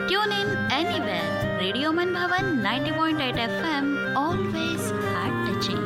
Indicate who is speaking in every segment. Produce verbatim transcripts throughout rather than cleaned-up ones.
Speaker 1: Tune in anywhere. Radio Manbhavan ninety point eight F M, always heart touching.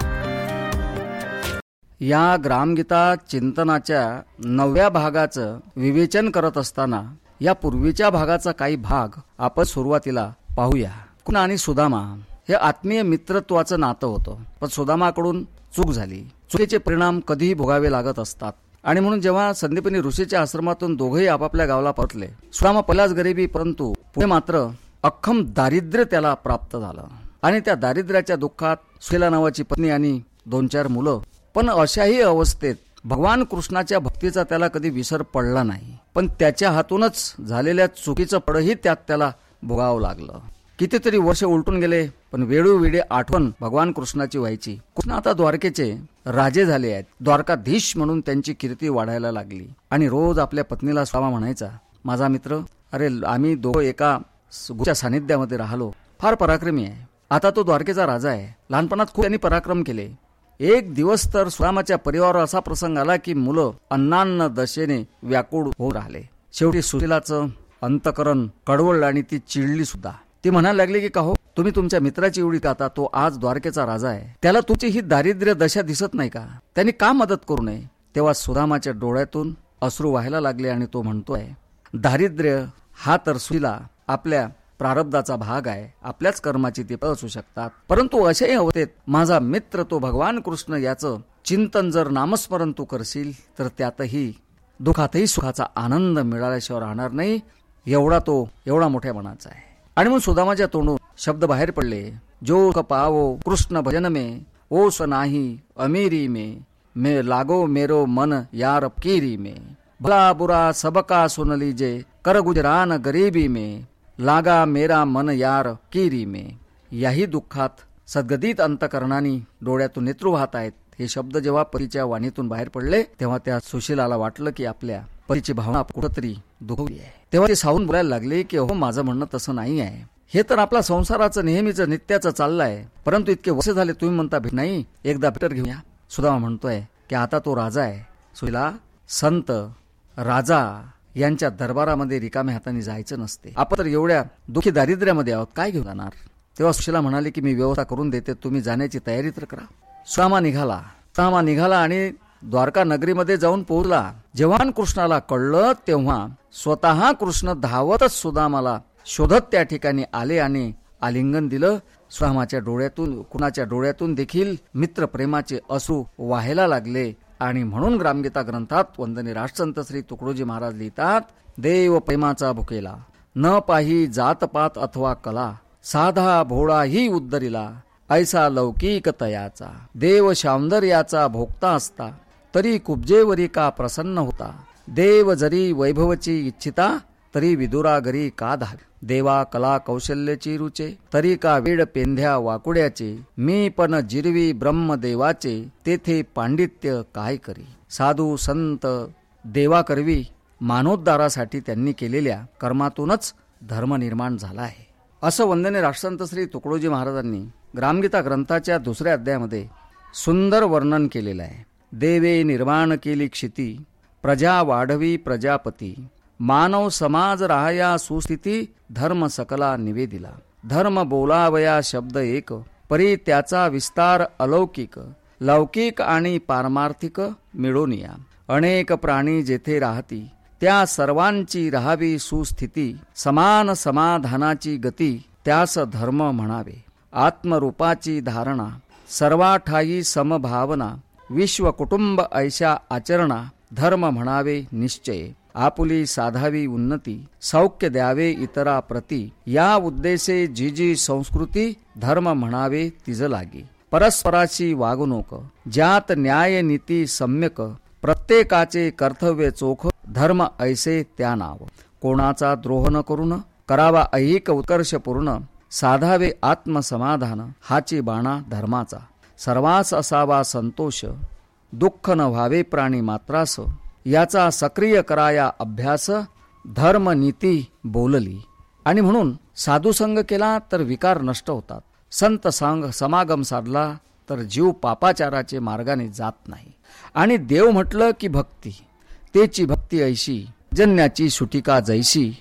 Speaker 2: या ग्रामगीता चिंतनाच्या नवव्या भागाचं विवेचन करत असताना या पूर्वीच्या भागाचा काही भाग आपण सुरुवातीला पाहूया. कुणा आणि सुदामा हे आत्मीय मित्रत्वाचं नातं होतं, पण सुदामाकडून चूक झाली. चुकीचे परिणाम कधीही भोगावे लागत असतात आणि म्हणून जेव्हा संदीपनी ऋषीच्या आश्रमातून दोघेही आपापल्या गावाला परतले, सुदामा पहिलाच गरिबी, परंतु पुढे मात्र अख्खम दारिद्र्य त्याला प्राप्त झालं आणि त्या दारिद्र्याच्या दुःखात सुशीला नावाची पत्नी आणि दोन चार मुलं. पण अशाही अवस्थेत भगवान कृष्णाच्या भक्तीचा त्याला कधी विसर पडला नाही, पण त्याच्या हातूनच झालेल्या चुकीचं फळही त्यात त्याला भोगावं लागलं. कितीतरी वर्ष उलटून गेले, पण वेळोवेळी आठवण भगवान कृष्णाची व्हायची. कृष्ण आता द्वारकेचे राजे झाले आहेत, द्वारकाधीश म्हणून त्यांची कीर्ती वाढायला लागली आणि रोज आपल्या पत्नीला सुदामा म्हणायचा, माझा मित्र, अरे आम्ही दोघं एका गुरूच्या सानिध्यामध्ये राहिलो, फार पराक्रमी आहे. आता तो द्वारकेचा राजा आहे. लहानपणात खूप त्यांनी पराक्रम केले. एक दिवस तर सुदामाच्या परिवारावर असा प्रसंग आला की मुलं अन्नान्न दशेने व्याकुळ होऊन राहिले. शेवटी सुशीलाचं अंतकरण कळवळलं आणि ती चिडली सुद्धा. ती म्हणायला लागली की, का हो तुम्ही तुमच्या मित्राची एवढी काता, तो आज द्वारकेचा राजा आहे, त्याला तुमची ही दारिद्र्य दशा दिसत नाही का? त्यांनी का मदत करू नये? तेव्हा सुदामाच्या डोळ्यातून अश्रू व्हायला लागले आणि तो म्हणतोय, दारिद्र्य हा तर सुशीला आपल्या प्रारब्धाचा भाग आहे, आपल्याच कर्माची ती असू शकतात, परंतु अशाही अवस्थेत माझा मित्र तो भगवान कृष्ण याचं चिंतन जर नामस्मरण तू करशील तर त्यातही दुःखातही सुखाचा आनंद मिळाल्याशिवाय राहणार नाही. एवढा तो एवढा मोठ्या मनाचा आहे. आणि मग सुदामाच्या तोंडून शब्द बाहेर पडले, जो पावो कृष्ण भजन में ओस नाही अमीरी में मे लागो मेरो मन यार कीरी में भला बुरा सबका सुन लीजे कर गुजरान गरीबी में लागा मेरा मन यार कीरी में. याही दुःखात सद्गदित अंतकरणाने डोळ्यातून नेत्र वाहत आहेत. हे शब्द जेव्हा पतीच्या वाणीतून बाहेर पडले तेव्हा त्या सुशीलाला वाटलं की आपल्या पतीची भावना कुठंतरी दुखवली आहे. तेव्हा ती सावून बोलायला लागली की, हो माझं म्हणणं तसं नाही आहे, हे तर आपला संसाराचं नेहमीचं नित्याचं चाललं आहे, परंतु इतके वर्ष झाले तुम्ही म्हणता भेट नाही, एकदा भेटर घेऊया. सुदामा म्हणतोय की आता तो राजा आहे. सुशीला, संत राजा यांच्या दरबारामध्ये रिकाम्या हाताने जायचं नसते. आपण तर एवढ्या दुःखी दारिद्र्यामध्ये आहोत, काय घेऊन जाणार? तेव्हा सुशीला म्हणाली की मी व्यवस्था करून देते, तुम्ही जाण्याची तयारी तर करा. सुदामा निघाला. सुदामा निघाला आणि द्वारका नगरीमध्ये जाऊन पोहोचला. जेव्हा कृष्णाला कळलं तेव्हा स्वतः कृष्ण धावतच सुदामाला शोधत त्या ठिकाणी आले आणि आलिंगन दिलं. सुदामाच्या डोळ्यातून, कुणाच्या डोळ्यातून देखील मित्रप्रेमाचे अश्रू वाहायला लागले. आणि म्हणून ग्रामगीता ग्रंथात वंदनीय राष्ट्रसंत श्री तुकडोजी महाराज लिहितात, देव प्रेमाचा भुकेला न पाही जातपात अथवा कला, साधा भोळाही उद्धरिला ऐसा लौकिक तयाचा. देव सौंदर्याचा भोगता असता तरी कुब्जेवरी का प्रसन्न होता. देव जरी वैभवची इच्छिता तरी विदुरा घरी का धावे. देवा कला कौशल्याची रुचे तरी का वेड पेंध्या वाकुड्याचे. मी पण जिरवी ब्रह्मदेवाचे तेथे पांडित्य काय करी. साधू संत देवा करवी मानोद्धारासाठी त्यांनी केलेल्या कर्मातूनच धर्म निर्माण झाला आहे, असं वंदनीय राष्ट्रसंत श्री तुकडोजी महाराजांनी ग्रामगीता ग्रंथाच्या दुसऱ्या अध्यायामध्ये सुंदर वर्णन केलेलं आहे. देवे निर्माण केली क्षिती प्रजा वाढवी प्रजापती. मानव समाज राहया सुस्थिती धर्म सकला निवेदिला. धर्म बोलावया शब्द एक परी त्याचा विस्तार अलौकिक. लौकिक आणि पारमार्थिक मिळून या. अनेक प्राणी जेथे राहती त्या सर्वांची राहावी सुस्थिती. समान समाधानाची गती त्यास धर्म म्हणावे. आत्मरूपाची धारणा सर्वाठाई समभावना. विश्व कुटुंब ऐशा आचरणा धर्म म्हणावे निश्चय. आपुली साधावी उन्नती सौख्य द्यावे इतरा प्रती. या उद्देशे जी जी संस्कृती धर्म म्हणावे तिज लागी. परस्पराची वागणूक ज्यात न्याय नीती सम्यक. प्रत्येकाचे कर्तव्य चोख धर्म ऐसे त्या नाव. कोणाचा द्रोह न करून करावा ऐहिक उत्कर्ष पूर्ण. साधावे आत्मसमाधान हाची बाणा धर्माचा. सर्वांस असावा संतोष दुःख न व्हावे प्राणी मात्रास. याचा सक्रिय कराया अभ्यास धर्म नीती बोलली. आणि म्हणून साधुसंग केला तर विकार नष्ट होतात. संत संग समागम साधला तर जीव पापाचाराचे मार्गाने जात नाही. आणि देव म्हटलं की भक्ती, तेची भक्ती ऐशी जन्याची सुटिका जैशी.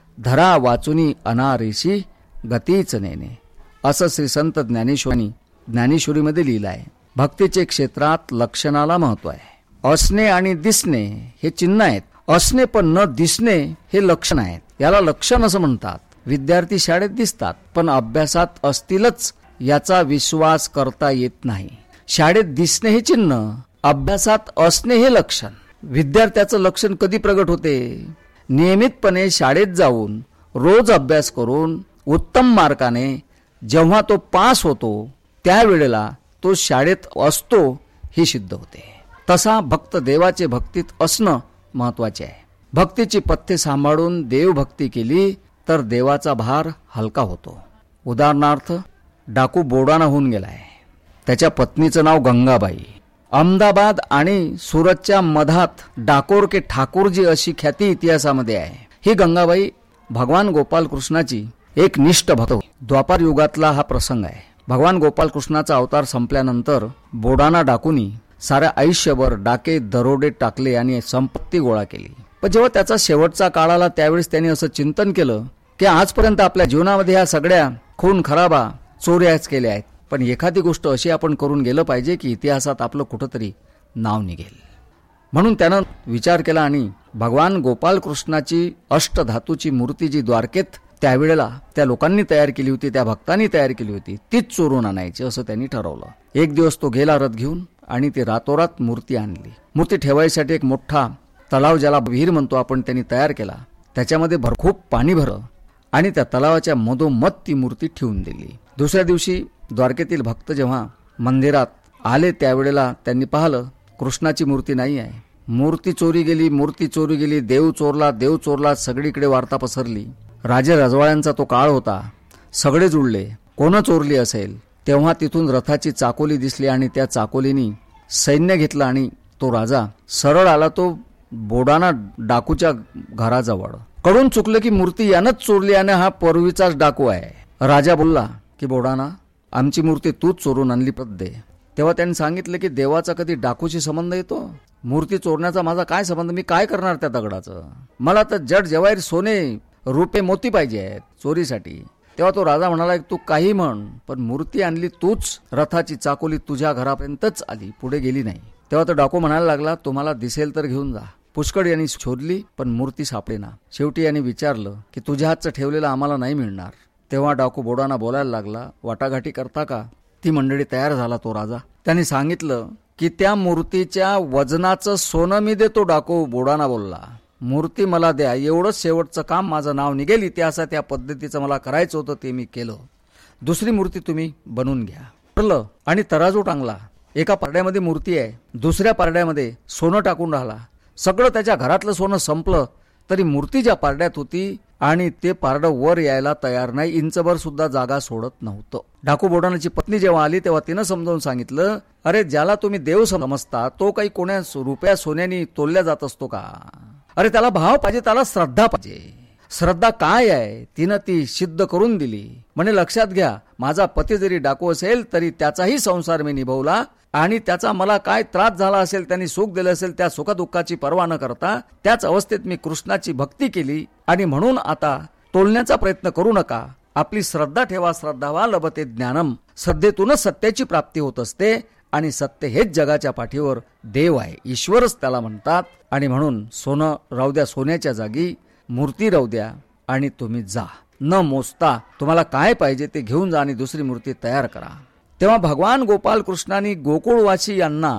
Speaker 2: धरा वाचुनी अनारेशी गतीच नेणे, असं श्री संत ज्ञानेश्वरांनी ज्ञानेश्वरीमध्ये लिहिलं आहे. भक्तीचे क्षेत्रात लक्षणाला महत्व आहे. असणे आणि दिसणे हे चिन्ह आहेत. असणे पण न दिसणे हे लक्षण आहेत. याला लक्षण असं म्हणतात. विद्यार्थी शाळेत दिसतात पण अभ्यासात असतीलच याचा विश्वास करता येत नाही. शाळेत दिसणे हे चिन्ह, अभ्यासात असणे हे लक्षण. विद्यार्थ्याचं लक्षण कधी प्रगट होते? नियमितपणे शाळेत जाऊन रोज अभ्यास करून उत्तम मार्काने जेव्हा तो पास होतो त्यावेळेला तो शाळेत असतो हे सिद्ध होते. तसा भक्त देवाचे भक्तीत असणं महत्वाचे आहे. भक्तीची पथ्ये सांभाळून देवभक्ती केली तर देवाचा भार हलका होतो. उदाहरणार्थ डाकू बोडाणा होऊन गेलाय. त्याच्या पत्नीचं नाव गंगाबाई. अहमदाबाद आणि सुरतच्या मधात डाकोर के ठाकूरजी अशी ख्याती इतिहासामध्ये आहे. ही गंगाबाई भगवान गोपाल कृष्णाची एक निष्ठ भक्त होती. द्वापार युगातला हा प्रसंग आहे. भगवान गोपाल कृष्णाचा अवतार संपल्यानंतर बोडाणा डाकूनी साऱ्या आयुष्यभर डाके दरोडे टाकले आणि संपत्ती गोळा केली. पण जेव्हा त्याचा शेवटचा काळ आला त्यावेळेस त्यांनी असं चिंतन केलं की आजपर्यंत आपल्या जीवनामध्ये ह्या सगळ्या खून खराबा चोऱ्याच केल्या आहेत, पण एखादी गोष्ट अशी आपण करून गेलं पाहिजे की इतिहासात आपलं कुठंतरी नाव निघेल. म्हणून त्यानं विचार केला आणि भगवान गोपाल कृष्णाची अष्टधातूची मूर्ती जी द्वारकेत त्यावेळेला त्या लोकांनी तयार केली होती, त्या भक्तांनी तयार केली होती, तीच चोरून आणायची असं त्यांनी ठरवलं. एक दिवस तो गेला रथ घेऊन आणि ती रातोरात मूर्ती आणली. मूर्ती ठेवायसाठी एक मोठा तलाव, ज्याला विहीर म्हणतो आपण, त्यांनी तयार केला. त्याच्यामध्ये भरखूप पाणी भरलं आणि त्या तलावाच्या मधोमध ती मूर्ती ठेवून दिली. दुसऱ्या दिवशी द्वारकेतील भक्त जेव्हा मंदिरात आले त्यावेळेला त्यांनी पाहिलं कृष्णाची मूर्ती नाही आहे. मूर्ती चोरी गेली, मूर्ती चोरी गेली, देव चोरला, देव चोरला, सगळीकडे वार्ता पसरली. राजे रजवाड्यांचा तो काळ होता. सगळे जुळले कोण चोरली असेल. तेव्हा तिथून रथाची चाकोली दिसली आणि त्या चाकोलीनी सैन्य घेतलं आणि तो राजा सरळ आला तो बोडाणा डाकूच्या घराजवळ. कडून चुकलं की मूर्ती यानंच चोरली आणि हा पूर्वीचाच डाकू आहे. राजा बोलला की बोडाणा, आमची मूर्ती तूच चोरून आणली, पद दे. तेव्हा त्यांनी सांगितलं की देवाचा कधी डाकूशी संबंध येतो? मूर्ती चोरण्याचा माझा काय संबंध? मी काय करणार त्या दगडाचं? मला तर जड जवाहीर सोने रुपे मोती पाहिजे आहेत चोरीसाठी. तेव्हा तो राजा म्हणाला तू काही म्हण, पण मूर्ती आणली तूच. रथाची चाकोली तुझ्या घरापर्यंतच आली, पुढे गेली नाही. तेव्हा तो डाकू म्हणायला लागला तुम्हाला दिसेल तर घेऊन जा. पुष्कळ यांनी शोधली पण मूर्ती सापडेना. शेवटी यांनी विचारलं की तुझ्या हातचं ठेवलेलं आम्हाला नाही मिळणार. तेव्हा डाकू बोडाणा बोलायला लागला, वाटाघाटी करता का? ती मंडळी तयार झाला तो राजा. त्यांनी सांगितलं की त्या मूर्तीच्या वजनाचं सोनं मी देतो. डाकू बोडाणा बोलला मूर्ती मला द्या, एवढंच शेवटचं काम, माझं नाव निघेल इतिहासात. त्या पद्धतीचं मला करायचं होतं ते मी केलं. दुसरी मूर्ती तुम्ही बनवून घ्या. ठरलं आणि तराजू टांगला. एका पारड्यामध्ये मूर्ती आहे, दुसऱ्या पारड्यामध्ये सोनं टाकून राहिला. सगळं त्याच्या घरातलं सोनं संपलं तरी मूर्ती ज्या पारड्यात होती आणि ते पारडं वर यायला तयार नाही, इंचभर सुद्धा जागा सोडत नव्हतं. डाकू बोडाणाची पत्नी जेव्हा आली तेव्हा तिनं समजावून सांगितलं, अरे ज्याला तुम्ही देव समजता तो काही कोण्या रुपया सोन्यानी तोलल्या जात असतो का? अरे त्याला भाव पाहिजे, त्याला श्रद्धा पाहिजे. श्रद्धा काय आहे तिनं ती सिद्ध करून दिली. म्हणे लक्षात घ्या, माझा पती जरी डाकू असेल तरी त्याचाही संसार मी निभवला आणि त्याचा मला काय त्रास झाला असेल, त्यांनी सुख दिलं असेल, त्या सुखदुःखाची पर्वा न करता त्याच अवस्थेत मी कृष्णाची भक्ती केली. आणि म्हणून आता तोलण्याचा प्रयत्न करू नका, आपली श्रद्धा ठेवा. श्रद्धावा लभते ज्ञानम. श्रद्धेतूनच सत्याची प्राप्ती होत असते आणि सत्य हेच जगाच्या पाठीवर देव आहे, ईश्वरच त्याला म्हणतात. आणि म्हणून सोनं राहू द्या, सोन्याच्या जागी मूर्ती राहू द्या आणि तुम्ही जा, न मोजता तुम्हाला काय पाहिजे ते घेऊन जा आणि दुसरी मूर्ती तयार करा. तेव्हा भगवान गोपाल कृष्णांनी गोकुळवासी यांना,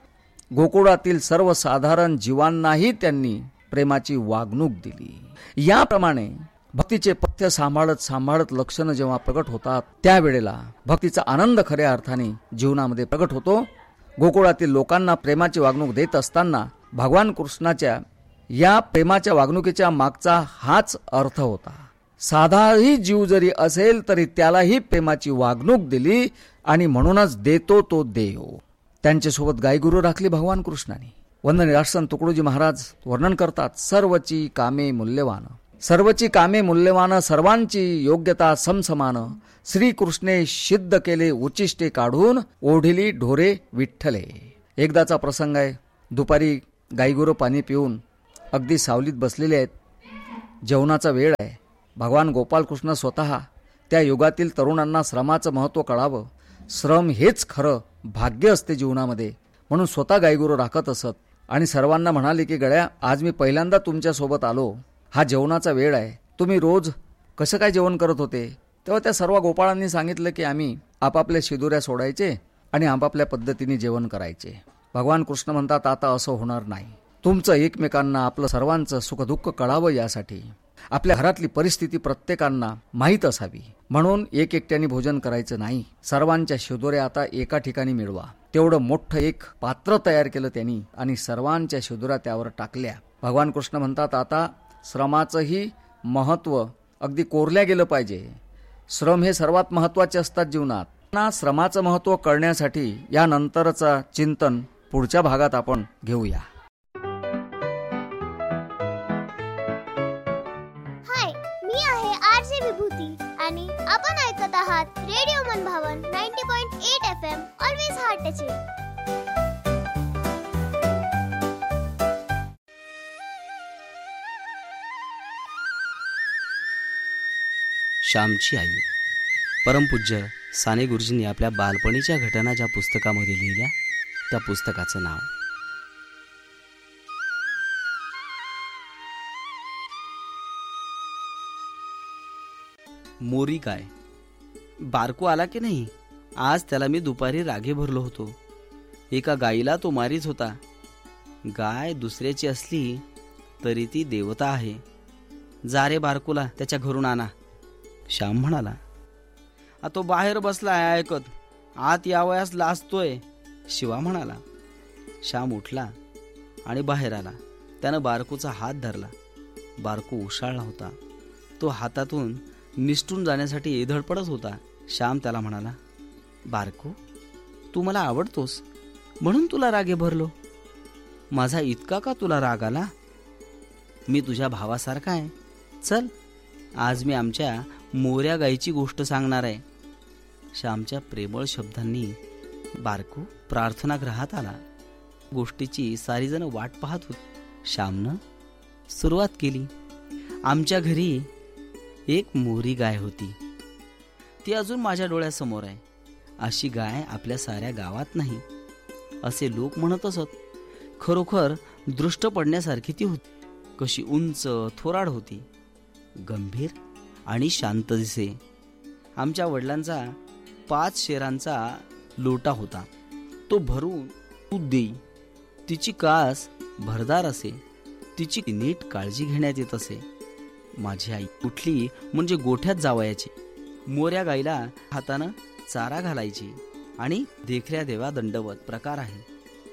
Speaker 2: गोकुळातील सर्वसाधारण जीवांनाही त्यांनी प्रेमाची वागणूक दिली. याप्रमाणे भक्तीचे पथ्य सांभाळत सांभाळत लक्षणं जेव्हा प्रगट होतात त्यावेळेला भक्तीचा आनंद खऱ्या अर्थाने जीवनामध्ये प्रगट होतो. गोकुळातील लोकांना प्रेमाची वागणूक देत असताना भगवान कृष्णाच्या या प्रेमाच्या वागणुकीच्या मागचा हाच अर्थ होता. साधाही जीव जरी असेल तरी त्यालाही प्रेमाची वागणूक दिली आणि म्हणूनच देतो तो देव. त्यांच्यासोबत गायगुरु राखली भगवान कृष्णाने. वंदनीय राष्ट्रसंत तुकडोजी महाराज वर्णन करतात, सर्वची कामे मूल्यवान, सर्वची कामे मूल्यवान, सर्वांची योग्यता समसमान. श्रीकृष्णे सिद्ध केले उचिष्टे काढून, ओढिली ढोरे विठ्ठले. एकदाचा प्रसंग आहे. दुपारी गायगुरु पाणी पिऊन अगदी सावलीत बसलेले आहेत. जेवणाचा वेळ आहे. भगवान गोपालकृष्ण स्वतः त्या युगातील तरुणांना श्रमाचं महत्त्व कळावं, श्रम हेच खरं भाग्य असते जीवनामध्ये, म्हणून स्वतः गायगुरू राखत असत आणि सर्वांना म्हणाले की गड्या, आज मी पहिल्यांदा तुमच्या सोबत आलो, हा जेवणाचा वेळ आहे, तुम्ही रोज कसं काय जेवण करत होते? तेव्हा त्या सर्व गोपाळांनी सांगितलं की आम्ही आपापल्या शिदुऱ्या सोडायचे आणि आपापल्या पद्धतीने जेवण करायचे. भगवान कृष्ण म्हणतात, आता असं होणार नाही. तुमचं एकमेकांना आपलं सर्वांचं सुखदुःख कळावं यासाठी आपल्या घरातली परिस्थिती प्रत्येकांना माहीत असावी, म्हणून एक एकट्याने भोजन करायचं नाही. सर्वांच्या शिदुऱ्या आता एका ठिकाणी मिळवा. तेवढं मोठं एक पात्र तयार केलं त्यांनी आणि सर्वांच्या शिदुऱ्या त्यावर टाकल्या. भगवान कृष्ण म्हणतात, आता श्रमाचंही महत्त्व अगदी कोरल्या गेलं पाहिजे. श्रम हे सर्वात महत्त्वाचे असतात जीवनात. ना श्रमाचं महत्त्व कळण्यासाठी यानंतरचा चिंतन पुढच्या भागात आपण घेऊया.
Speaker 3: हाय, मी आहे आरजे विभूती आणि आपण ऐकत आहात रेडिओ मनभावन नव्वद पॉइंट आठ F M. Always heart touching.
Speaker 4: श्यामची आई परमपूज्य साने गुरुजींनी आपल्या बालपणीच्या घटना ज्या पुस्तकामध्ये लिहिल्या त्या पुस्तकाचं नाव मोरी गाय. बारको आला की नाही, आज त्याला मी दुपारी रागे भरलो होतो. एका गाईला तो मारीत होता. गाय दुसऱ्याची असली तरी ती देवता आहे. जा रे बारकोला त्याच्या घरून आणा. श्याम म्हणाला. आ तो बाहेर बसलाय ऐकत, आत यावयास लाजतोय. शिवा म्हणाला. श्याम उठला आणि बाहेर आला. त्यानं बारकोचा हात धरला. बारको उशाळला होता. तो हातातून निसटून जाण्यासाठी धडपडत होता. श्याम त्याला म्हणाला, बारको, तू मला आवडतोस म्हणून तुला रागे भरलो. माझा इतका का तुला राग आला? मी तुझ्या भावासारखा आहे. चल, आज मी आमच्या मोऱ्या गाईची गोष्ट सांगणार आहे. श्यामच्या प्रेमळ शब्दांनी बारको प्रार्थनागृहात आला. गोष्टीची सारीजण वाट पाहत होती. श्यामनं सुरुवात केली. आमच्या घरी एक मोरी गाय होती. ती अजून माझ्या डोळ्यासमोर आहे. अशी गाय आपल्या साऱ्या गावात नाही असे लोक म्हणत असत. खरोखर दृष्ट पडण्यासारखी ती होती. कशी उंच थोराड होती, गंभीर आणि शांत दिसे. आमच्या वडिलांचा पाच शेरांचा लोटा होता. तो भरून दूध देई. तिची कास भरदार असे. तिची नीट काळजी घेण्यात येत असे. माझी आई उठली म्हणजे गोठ्यात जावयाची. मोऱ्या गाईला हातानं चारा घालायची आणि देखऱ्या देवा दंडवत प्रकार आहे.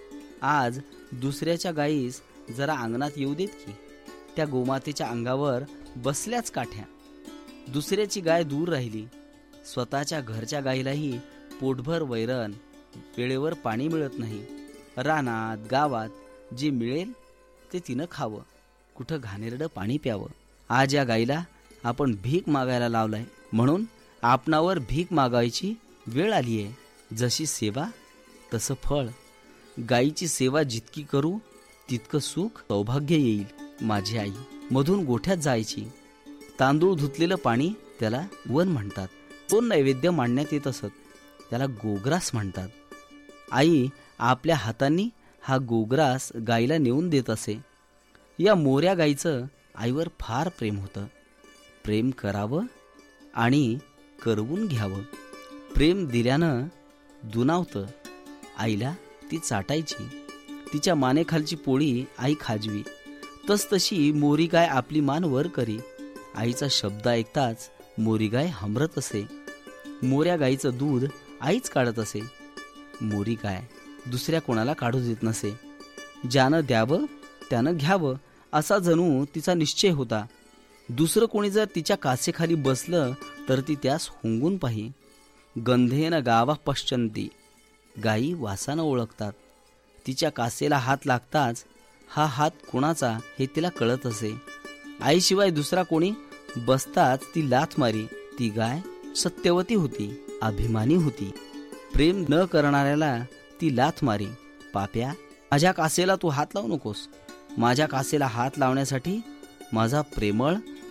Speaker 4: आज दुसऱ्याच्या गाईस जरा अंगणात येऊ देत की. त्या गोमातेच्या अंगावर बसल्याच काठ्या. दुसऱ्याची गाय दूर राहिली. स्वतःच्या घरच्या गाईलाही पोटभर वैरण, वेळेवर पाणी मिळत नाही. रानात गावात जे मिळेल ते तिनं खावं, कुठं घाणेरडं पाणी प्यावं. आज या गाईला आपण भीक मागायला लावलाय, म्हणून आपणावर भीक मागायची वेळ आली आहे. जशी सेवा तसं फळ. गाईची सेवा जितकी करू तितकं सुख सौभाग्य येईल. माझी आई मधून गोठ्यात जायची. तांदूळ धुतलेलं पाणी त्याला वन म्हणतात. तो नैवेद्य मांडण्यात येत असत. त्याला गोग्रास म्हणतात. आई आपल्या हातांनी हा गोग्रास गाईला नेऊन देत असे. या मोऱ्या गाईचं आईवर फार प्रेम होतं. प्रेम करावं आणि करवून घ्यावं. प्रेम दिल्यानं दुनावतं. आईला ती चाटायची. तिच्या मानेखालची पोळी आई खाजवी. तसतशी मोरी गाय आपली मान वर करी. आईचा शब्द ऐकताच मोरी गाय हमरत असे. मोऱ्या गाईचं दूध आईच काढत असे. मोरी गाय दुसऱ्या कोणाला काढू देत नसे. ज्यानं द्यावं त्यानं घ्यावं असा जणू तिचा निश्चय होता. दुसरं कोणी जर तिच्या कासेखाली बसलं तर ती त्यास हुंगून पाही. गंधेन गावा पश्चंती. गायी वासानं ओळखतात. तिच्या कासेला हात लागताच हा हात कोणाचा हे तिला कळत असे. आईशिवाय दुसरा कोणी बसताच ती लाथ मारी. ती गाय सत्यवती होती, अभिमानी होती. प्रेम न करणाऱ्याला ती लाथ मारी. पाप्या, माझ्या कासेला तू हात लावू नकोस. माझ्या कासेला हात लावण्यासाठी माझा प्रेमळ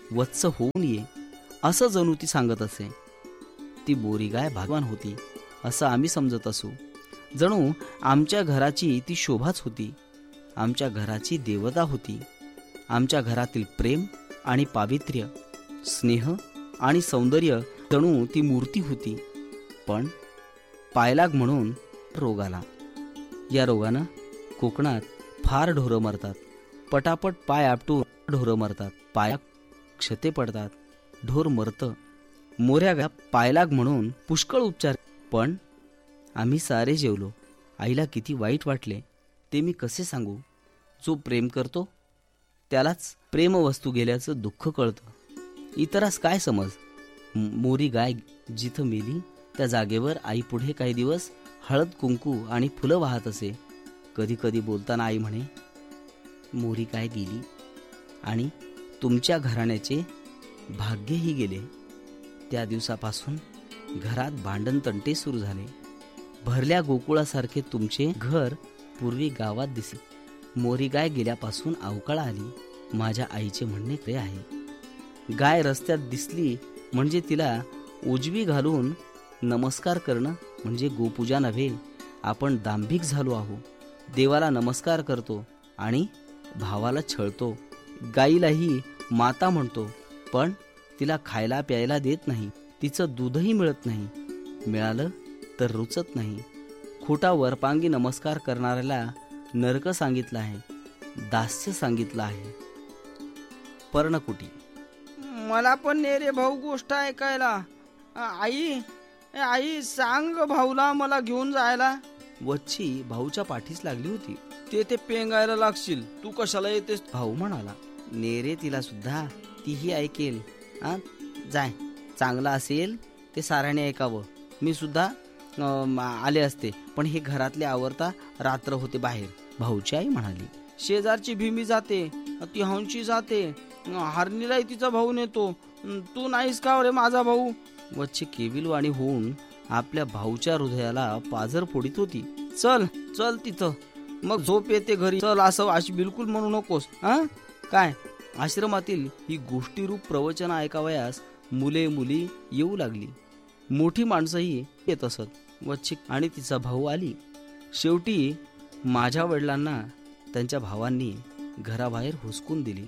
Speaker 4: वत्स होऊन ये असं जणू ती सांगत असे. ती बोरी गाय भाग्यवान होती असं आम्ही समजत असू. जणू आमच्या घराची ती शोभाच होती, आमच्या घराची देवता होती. आमच्या घरातील प्रेम आणि पावित्र्य, स्नेह आणि सौंदर्य जणू ती मूर्ती होती. पण पायलाग म्हणून रोग आला. या रोगानं कोकणात फार ढोरं मरतात. पटापट पाय आपटून ढोरं मरतात. पायात क्षते पडतात, ढोर मरतं. मोऱ्या गा पायलाग म्हणून पुष्कळ उपचार. पण आम्ही सारे जेवलो. आईला किती वाईट वाटले ते मी कसे सांगू. जो प्रेम करतो त्यालाच प्रेम वस्तू गेल्याचं दुःख कळतं. इतरास काय समज. मोरी गाय जिथं मेली त्या जागेवर आई पुढे काही दिवस हळद कुंकू आणि फुलं वाहत असे. कधी कधी बोलताना आई म्हणे, मोरी गाय गेली आणि तुमच्या घराण्याचे भाग्यही गेले. त्या दिवसापासून घरात भांडण तंटे सुरू झाले. भरल्या गोकुळासारखे तुमचे घर पूर्वी गावात दिसे. मोरी गाय गेल्यापासून अवकाळ आली. माझ्या आईचे म्हणणे खरे आहे. गाय रस्त्यात दिसली म्हणजे तिला उजवी घालून नमस्कार करणं म्हणजे गोपूजा नव्हे. आपण दांभिक झालो आहो. देवाला नमस्कार करतो आणि भावाला छळतो. गाईलाही माता म्हणतो, पण तिला खायला प्यायला देत नाही. तिचं दूधही मिळत नाही. मिळालं तर रुचत नाही. खोटा वरपांगी नमस्कार करणाऱ्याला नरक सांगितलं आहे, दास्य सांगितलं आहे. पर्णकुटी.
Speaker 5: मला पण नेरे भाऊ गोष्ट ऐकायला. आई आई सांग भाऊला मला घेऊन जायला.
Speaker 4: वच्छी भाऊच्या पाठीस लागली होती.
Speaker 5: ते ते पेंगायला लागशील, तू कशाला येतेस.
Speaker 4: भाऊ म्हणाला, नेरे तिला सुद्धा तीही ऐकेल. आ जाय, चांगला असेल ते साऱ्याने ऐकावं. मी सुद्धा आले असते, पण हे घरातले आवरता रात्र होते बाहेर. भाऊची आई म्हणाली,
Speaker 5: शेजारची भीमी जाते, ती हंशी जाते, हरणीलाही तिचा भाऊ नेतो, तू नाहीस का रे माझा भाऊ.
Speaker 4: वच्छी केविलवाणी होऊन आपल्या भाऊच्या हृदयाला पाझर फोडीत होती.
Speaker 5: चल चल तिथं, मग झोप येते घरी. चल असं अशी बिलकुल म्हणू नकोस. हा काय.
Speaker 4: आश्रमातील ही गोष्टीरूप प्रवचन ऐकावयास मुले मुली येऊ लागली. मोठी माणसंही येत असत. वच्छी आणि तिचा भाऊ आली. शेवटी माझ्या वडिलांना त्यांच्या भावांनी घराबाहेर हुसकून दिली.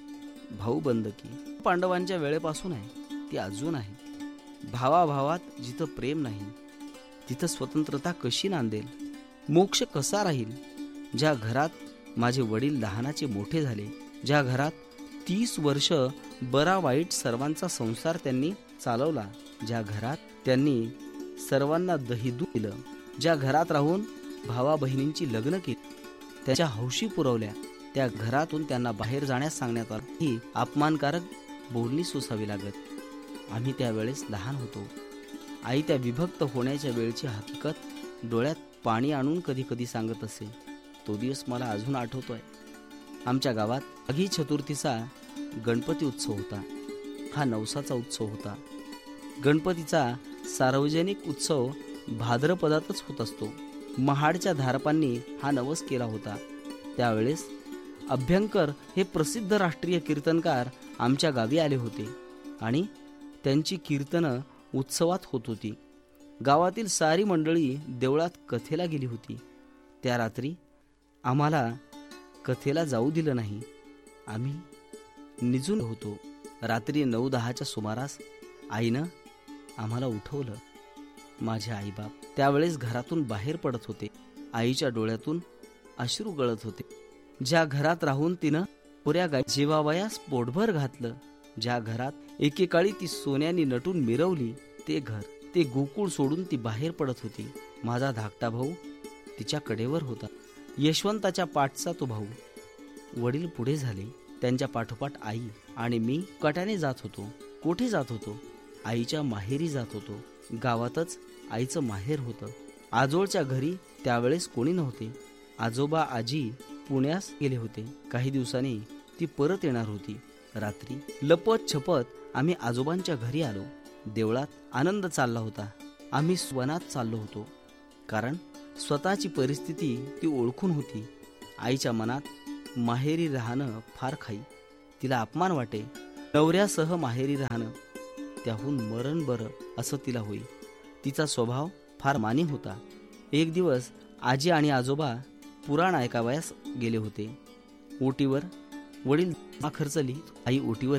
Speaker 4: भाऊ बंदकी पांडवांच्या वेळेपासून आहे, ती अजून आहे. भावाभावात जिथं प्रेम नाही तिथं स्वतंत्रता कशी नांदेल, मोक्ष कसा राहील. ज्या घरात माझे वडील लहानाचे मोठे झाले, ज्या घरात तीस वर्ष बरा वाईट सर्वांचा संसार त्यांनी चालवला, ज्या घरात त्यांनी सर्वांना दही दूध दिलं, ज्या घरात राहून भावा बहिणींची लग्न केली, त्याच्या हौशी पुरवल्या, त्या घरातून त्यांना बाहेर जाण्यास सांगण्यात आलं. ही अपमानकारक बोलणी सोसावी लागत. आम्ही त्यावेळेस लहान होतो. आई त्या विभक्त होण्याच्या वेळची हकीकत डोळ्यात पाणी आणून कधी कधी सांगत असे. तो दिवस मला अजून आठवतोय. आमच्या गावात अघी चतुर्थीचा गणपती उत्सव होता. हा नवसाचा उत्सव होता. गणपतीचा सार्वजनिक उत्सव भाद्रपदातच होत असतो. महाडच्या धारपांनी हा नवस केला होता. त्यावेळेस अभ्यंकर हे प्रसिद्ध राष्ट्रीय कीर्तनकार आमच्या गावी आले होते आणि त्यांची कीर्तनं उत्सवात होत होती. गावातील सारी मंडळी देवळात कथेला गेली होती. त्या रात्री आम्हाला कथेला जाऊ दिलं नाही. आम्ही निजून होतो. रात्री नऊ दहाच्या सुमारास आईनं आम्हाला उठवलं. माझे आईबाप त्यावेळेस घरातून बाहेर पडत होते. आईच्या डोळ्यातून अश्रू गळत होते. ज्या घरात राहून तिनं पुऱ्या गाई जेवावयास पोटभर घातलं, ज्या घरात एकेकाळी ती सोन्यानी नटून मिरवली, ते घर, ते गोकुळ सोडून ती बाहेर पडत होती. माझा धाकटा भाऊ तिच्या कडेवर होता. यशवंताच्या पाठचा तो भाऊ. वडील पुढे झाले. त्यांच्या पाठोपाठ आई आणि मी कट्याने जात होतो. कोठे जात होतो? आईच्या माहेरी जात होतो. गावातच आईचं माहेर होतं. आजोळच्या घरी त्यावेळेस कोणी नव्हते. आजोबा आजी पुण्यास गेले होते. काही दिवसांनी ती परत येणार होती. रात्री लपत छपत आम्ही आजोबांच्या घरी आलो. देवळात आनंद चालला होता. आम्ही वनात चाललो होतो, कारण स्वतःची परिस्थिती ती ओळखून होती. आईच्या मनात माहेरी राहणं फार खाई. तिला अपमान वाटे. नवऱ्यासह माहेरी राहणं त्याहून मरण बरं असं तिला होईल. तिचा स्वभाव फार मानी होता. एक दिवस आजी आणि आजोबा पुराण ऐकावयास गेले होते. ओटीवर वडील खर्चली. आई ओटीवर